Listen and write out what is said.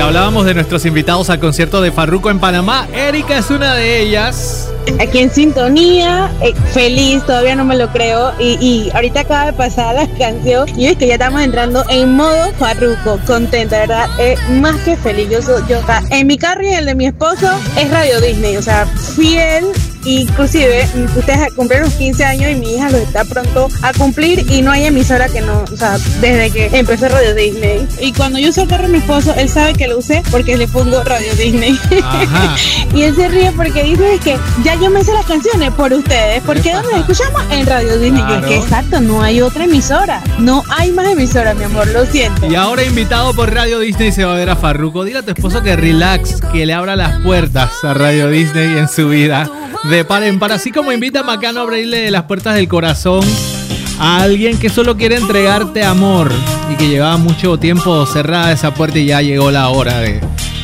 hablábamos de nuestros invitados al concierto de Farruko en Panamá. Erika es una de ellas. Aquí en sintonía, feliz, todavía no me lo creo. Y ahorita acaba de pasar la canción y es que ya estamos entrando en modo Farruko, contenta, ¿verdad? Más que feliz. Yo en mi carro y en el de mi esposo es Radio Disney, o sea, fiel. Inclusive, ustedes cumplieron los 15 años y mi hija lo está pronto a cumplir y no hay emisora que no, o sea, desde que empezó Radio Disney. Y cuando yo uso el carro de mi esposo, él sabe que lo usé porque le pongo Radio Disney. Ajá. Y él se ríe porque dice que ya yo me sé las canciones por ustedes, porque ¿dónde escuchamos? En Radio Disney. Claro. Yo, que exacto, no hay otra emisora, no hay más emisora, mi amor, lo siento. Y ahora invitado por Radio Disney se va a ver a Farruko. Dile a tu esposo que relax, que le abra las puertas a Radio Disney en su vida. De par en par, así como invita a Macano a abrirle las puertas del corazón a alguien que solo quiere entregarte amor y que llevaba mucho tiempo cerrada esa puerta y ya llegó la hora de